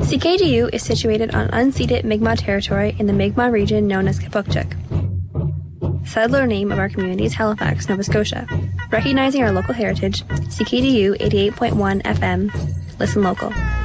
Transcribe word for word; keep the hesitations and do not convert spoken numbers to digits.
C K D U is situated on unceded Mi'kmaq territory in the Mi'kmaq region known as Kipukchuk. Settler name of our community is Halifax, Nova Scotia. Recognizing our local heritage, C K D U eighty-eight point one F M. Listen local.